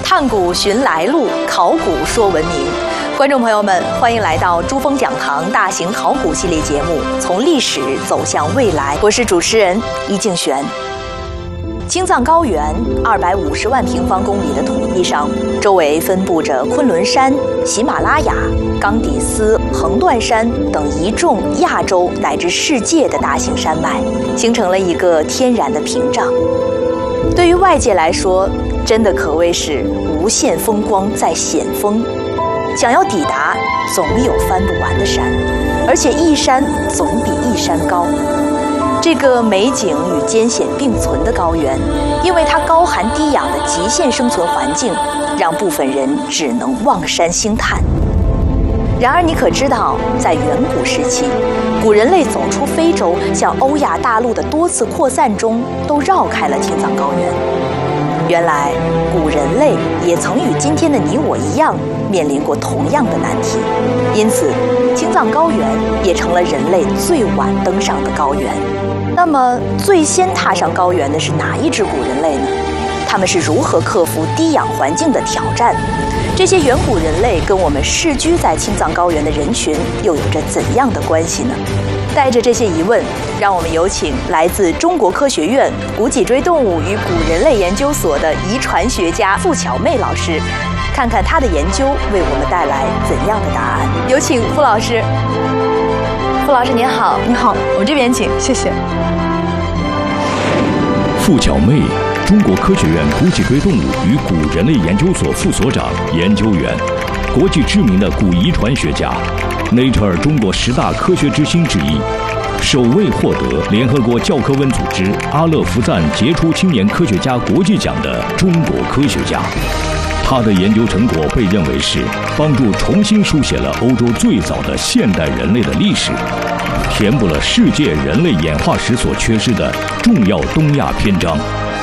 探古寻来路，考古说文明。观众朋友们，欢迎来到珠峰讲堂大型考古系列节目《从历史走向未来》，我是主持人伊静璇。青藏高原250万平方公里的土地上，周围分布着昆仑山、喜马拉雅、冈底斯、横断山等一众亚洲乃至世界的大型山脉，形成了一个天然的屏障。对于外界来说，真的可谓是无限风光在险峰。想要抵达，总有翻不完的山，而且一山总比一山高。这个美景与艰险并存的高原，因为它高寒低氧的极限生存环境，让部分人只能望山兴叹。然而，你可知道，在远古时期，古人类走出非洲，向欧亚大陆的多次扩散中，都绕开了青藏高原。原来，古人类也曾与今天的你我一样，面临过同样的难题。因此，青藏高原也成了人类最晚登上的高原。那么，最先踏上高原的是哪一支古人类呢？他们是如何克服低氧环境的挑战？这些远古人类跟我们世居在青藏高原的人群又有着怎样的关系呢？带着这些疑问，让我们有请来自中国科学院古脊椎动物与古人类研究所的遗传学家付巧妹老师，看看她的研究为我们带来怎样的答案。有请付老师。付老师您好。 你好， 我们这边请， 谢谢。 付巧妹，中国科学院古脊椎动物与古人类研究所副所长、研究员，国际知名的古遗传学家。Nature 中国10大科学之星之一，首位获得联合国教科文组织阿勒福赞杰出青年科学家国际奖的中国科学家。他的研究成果被认为是帮助重新书写了欧洲最早的现代人类的历史，填补了世界人类演化史所缺失的重要东亚篇章。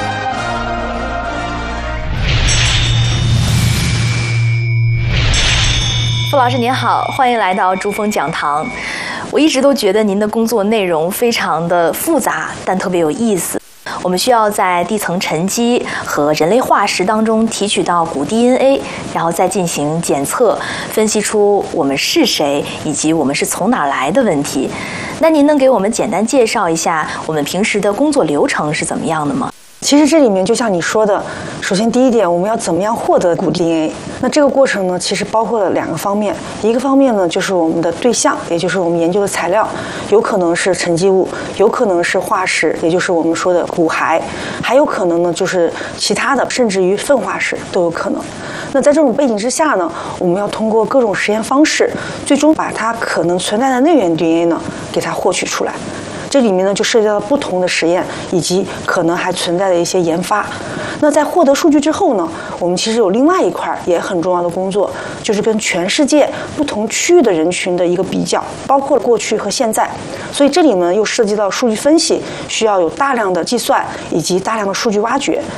付老师您好，欢迎来到珠峰讲堂。我一直都觉得您的工作内容非常的复杂，但特别有意思。我们需要在地层沉积和人类化石当中提取到古 DNA， 然后再进行检测，分析出我们是谁以及我们是从哪儿来的问题。那您能给我们简单介绍一下我们平时的工作流程是怎么样的吗？ 其实这里面就像你说的，首先第一点，我们要怎么样获得古 DNA？ 那这个过程呢，其实包括了2个方面。一个方面呢，就是我们的对象，也就是我们研究的材料，有可能是沉积物，有可能是化石，也就是我们说的骨骸，还有可能呢就是其他的，甚至于粪化石都有可能。那在这种背景之下呢，我们要通过各种实验方式，最终把它可能存在的内源 DNA 呢给它获取出来。这里面呢就涉及到不同的实验，以及可能还存在的一些研发。那在获得数据之后呢，我们其实有另外一块也很重要的工作，就是跟全世界不同区域的人群的一个比较，包括过去和现在。所以这里呢又涉及到数据分析，需要有大量的计算以及大量的数据挖掘。